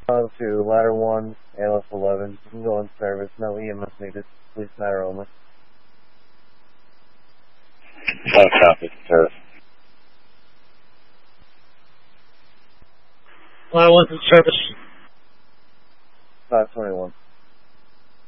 to Ladder 1, ALS 11. You can go in service. No EMS needed. Police matter only. Copy, service. Ladder 1's in service. 521.